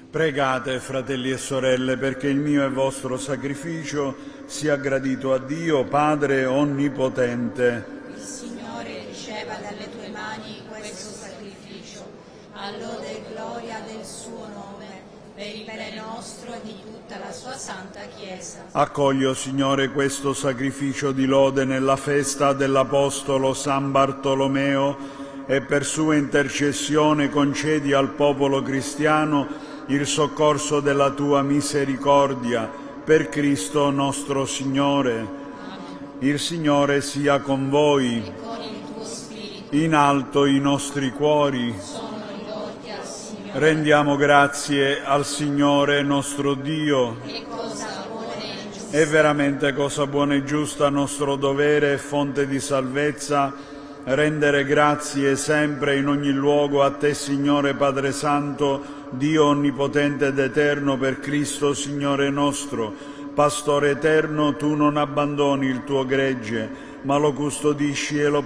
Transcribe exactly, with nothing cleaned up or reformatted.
Pregate, fratelli e sorelle, perché il mio e vostro sacrificio sia gradito a Dio, Padre Onnipotente. Il Signore riceva dalle tue mani questo sacrificio, a lode e gloria del suo nome, per il bene nostro e di tutta la sua santa Chiesa. Accoglio, Signore, questo sacrificio di lode nella festa dell'Apostolo San Bartolomeo e per sua intercessione concedi al popolo cristiano il soccorso della tua misericordia, per Cristo nostro Signore. Amen. Il Signore sia con voi. E con il tuo spirito. In alto i nostri cuori. Sono rivolti al Signore. Rendiamo grazie al Signore nostro Dio. È cosa buona e giusta. È veramente cosa buona e giusta, nostro dovere e fonte di salvezza, rendere grazie sempre in ogni luogo a Te, Signore Padre Santo, Dio onnipotente ed eterno, per Cristo Signore nostro. Pastore eterno, Tu non abbandoni il Tuo gregge, ma lo custodisci e lo